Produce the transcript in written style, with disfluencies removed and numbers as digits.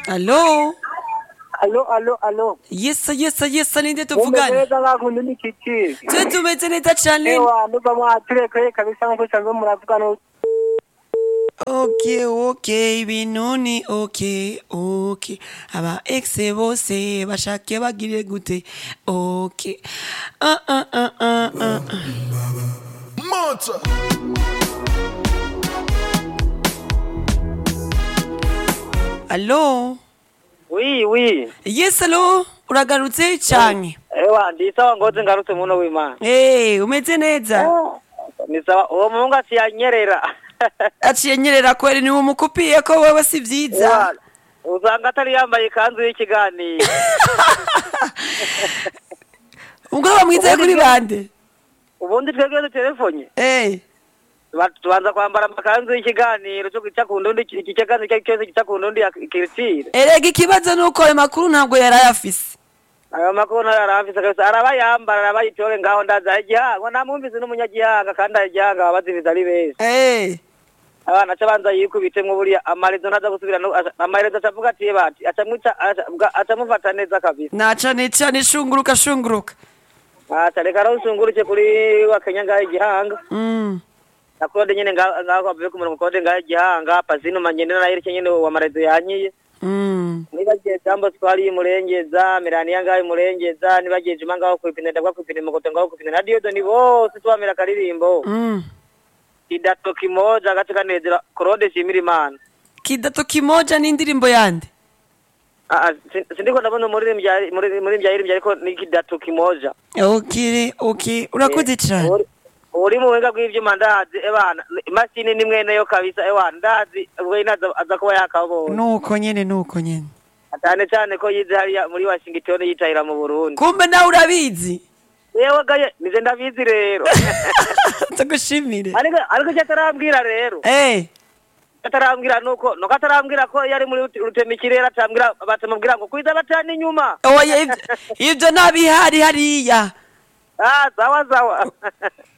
Allo? Alo. Yes, ninde tuvugana? Umeze ngakuntu n'ikiki. Twe tumeze neza cane. Ewa, nuba mwatureke kabisa nko cyangwa muravugana. Okay, binoni, okay. Aba exe bose bashake bagire gute. Okay. Monster. Allo? Oui. Yes, allo? Uragarutse canke? Ewa, ndisawa ngoze ngarutse muno w'Imana. Umeze neza? Ni sawa, uwo muhungu asiyanyerera. Aciye nyerera kweri ni umukupiye ko wewe si vyiza. Uzanga atari yambaye ikanzu y'ikiganiro. Ubwo bamwizeye kuri bande? Ubundi twebwe dutelefone. Tubanza kwambara amakanzu y'ikiganiro cyo gica ku ndundi ikiganiro cyose gica ku ndundi ikirtire. Erega ikibazo nuko ayo makuru ntabwo yarayafise. Ayo makuru yarafise kabisa arabayambara arabayitore ngaho ndaza igihanga namwumvise n'umunyagihanga kandi igihanga abaziviza ari bese. Abana cabanza yikubitemwe buriya amarezo ntaza gusubira amarezo acavuga ati bati acamufata neza kabisa. Naca nica shunguruka. Reka rawushunguruke kuri wa Kenya ngaho igihanga. Nakode nyene ngaho avuye ku murongo kode ngaho igihanga pasino manyene na yereke nyene wa marezo yanyiye. Nibagiye jambo twari murengeza Melania ngaho murengeza nibagiye juma ngaho kwipine ndabwa kwipine mukoto ngaho kwipine na Diodo ni bose twamira karirimbo. Kidato kimoja katika nezera Claude Shimirimana. Kidato kimoja ni indirimbo yande? Sindiko ndabona muri mbya ariko ni kidato kimoja. Okay. Urakoze cyane. Uri mu wenga bw'ivyuma ndazi ebana imashini ni mwene yo kabisa ewana ndazi ubwo inaza aza kuba yakabona. Nuko nyene. Cyane ko yize hariya muri Washington yitahira mu Burundi. Kumbe nawe urabizi? Yewe gaye nize ndabizi rero. Tugushimire. Ariko cyatarambwira rero. Atarambwira nuko atarambwira ko yari muri rutemikirera atambwira batamubwira ngo kwiza batani inyuma. Ivyo nabihari hariya. Sawa.